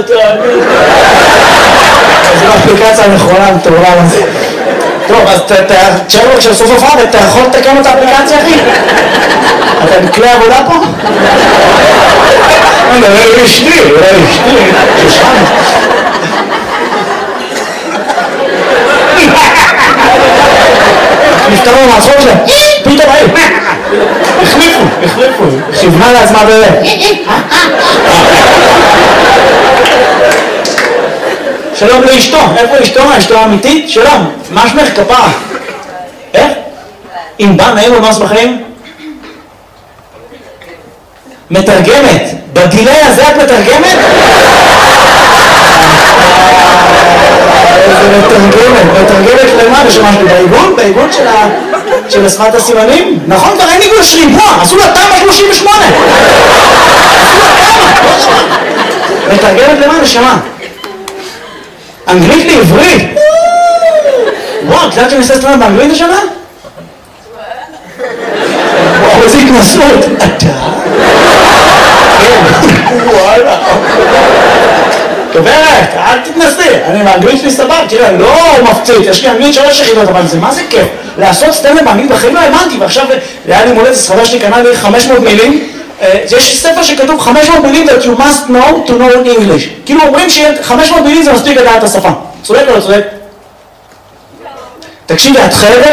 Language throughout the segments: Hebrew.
זו האפליקציה הנכונה, מטורלל הזה. טוב, אז תשאר לו כשסוף הופעה, ואתה יכול לתקן את האפליקציה, אחי? אתה בכלי עבודה פה? אולי אשתי, ששם. נפתרו מהצחוק שלהם, פתאום היו. החליפו, כיוונה לעצמה שלום לאשתו, איפה אשתו? אשתו האמיתית? שלום, מה שמך? כפרה? איך? אם בא נעים ומס בחיים? מתרגמת, בדילי הזה את מתרגמת? איזה מתרגמת למה? ושמש לי בעיגון של השפת הסימנים? נכון, כבר אין עיגון שריבוע, עשו לה תמה 38! מתרגמת למה? נשמה? אנגלית לעברית? וואו, את יודעת שאני עושה סטרנד באנגלית השנה? וואו, איזה התנסות! אתה? וואלה. גברת, אל תתנסי, אני באנגלית שלי סבב, תראה, לא מפציץ, יש לי אנגלית 3 יחידות, אבל זה מה זה כיף? לעשות סטנדאפ באנגלית בחיים לא האמנתי, ועכשיו היה לי מולדת ספרה שלי קנה לי 500 מילים, יש ספר שכתוב 500 מילים that you must know to know English. כאילו אומרים ש500 מילים זה מספיק לדעת את השפה. צודק או לא צודק? תקשיבי, את חייבת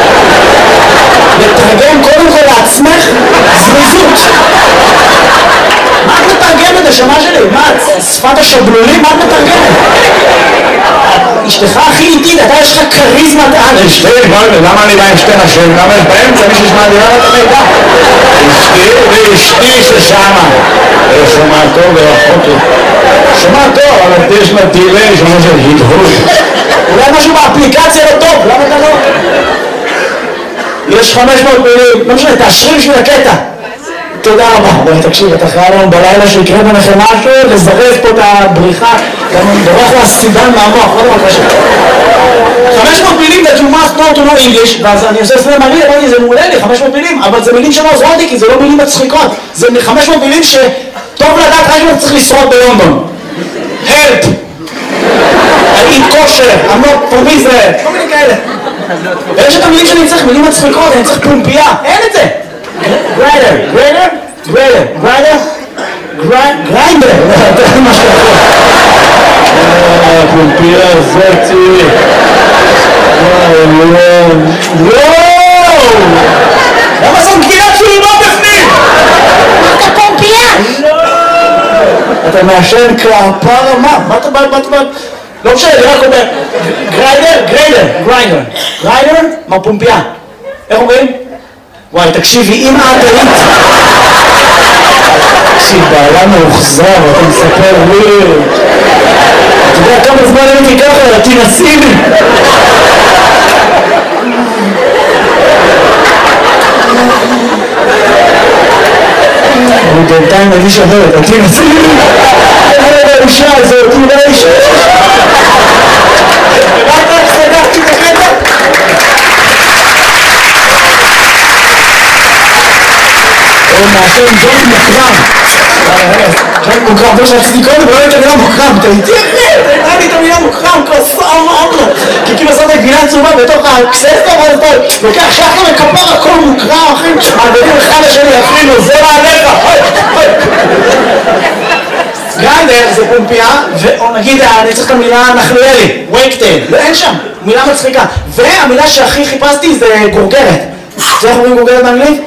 לתרגם קודם כל לעצמך זריזות. מה את מתרגמת, השמה שלי? מה, שפת השבלולים? מה את מתרגמת? אשתך הכי איטית, אתה יש לך קריזמת על. אשתי, למה אני בא עם שתי נשים? למה יש באמצע מי שישמע דירה את המידע? אשתי ששמה. שומע טוב ורחוק לי. שומע טוב, אבל יש לה דילי, שומע של הדהוד. אולי משהו באפליקציה לא טוב, למה אתה לא? יש 500 מילים, לא משנה, תאשרי בשביל הקטע. תודה רבה. בואי תקשיב, אתה חייב לנו בלילה שיקרה ביניכם משהו, לזרז פה את הבריחה, גם דורך לה סידן מהמוח, לא דבר קשה. 500 מילים that you must know to know English, ואז אני עושה סלם מראה, אמרתי, זה מעולה לי, 500 מילים, אבל זה מילים שלא עוזרות לי, כי זה לא מילים מצחיקות. זה 500 מילים שטוב לדעת רק אם צריך לשרוד בלונדון. Help! I eat kosher, I'm not from Israel, כל מיני כאלה. ויש את המילים שאני צריך, מילים מצחיקות, אני צריך פומפייה, אין את זה. גריינדר, מה שאתה יכול. פומפייה, זרצי. וואו! למה זאת גבינת שולמה בפנים? אתה פומפייה! אתה מעשן כפרה מה? מה אתה בא? לא משנה, אני רק אומר גריינדר, מה פומפייה? איך אומרים? וואי, תקשיבי, אם את היית... תקשיב, בעלה מאוחזר, אתה מספר לי... אתה יודע כמה זמן הייתי ככה, תנסי לי! אני בינתיים מרגיש אחרת, תנסי לי! איזה האישה הזאת, אולי האישה! רק סגרתי את הקטע? מעשן ג'ון מוקרם. ג'ון מוקרם, זה שרציתי קודם, ולא הייתה מילה מוקרם. אתה איתי אחרי, אתה הייתה לי את המילה מוקרם, כוסה אמרה. כי כאילו עשית גבינה צהובה בתוך הקססטה, ואז אתה לוקח שחר וכפר הכל מוקרם, אחים. מעבדים אחד לשני, אפילו, זה מעליך. גריינדר זה פומפייה, או נגיד, אני צריך את המילה נחליאלי, וייקטייל, אין שם, מילה מצחיקה. והמילה שהכי חיפשתי זה גורגרת. זה איך אומרים גורגרת באנגלית?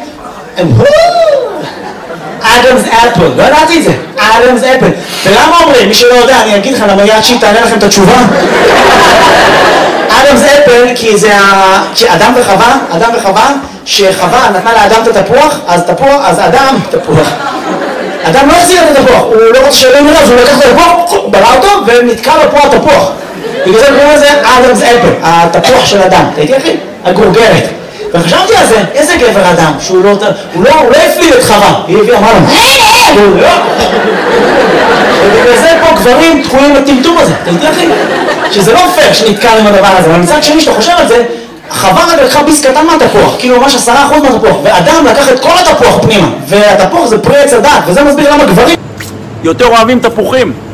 אדמס אפל, לא ידעתי את זה, אדמס אפל. ולמה אומרים? מי שלא יודע, אני אגיד לך למה יד שהיא תענה לכם את התשובה. אדמס אפל, כי זה אדם וחווה, שחווה נתנה לאדם את התפוח, אז אדם, תפוח. אדם לא החזיר את התפוח, הוא לא רוצה שלא נראה, אז הוא לקח את התפוח, בלע אותו ונתקע לו פה התפוח. בגלל זה קוראים לזה אדמס אפל, התפוח של אדם. תהייתי אחי? הגורגרת. וחשבתי על זה, איזה גבר אדם, שהוא לא הפליל את חווה, היא הביאה, אמרה לו, ובגלל זה פה גברים תקועים לטמטום הזה, תהייתי אחי? שזה לא פייר שנתקע עם הדבר הזה, אבל מצד שני שאתה חושב על זה, חווה רק לקחה ביס קטן מהתפוח, כאילו ממש 10% מהתפוח, ואדם לקח את כל התפוח פנימה, והתפוח זה פרי עץ הדעת, וזה מסביר למה גברים יותר אוהבים תפוחים.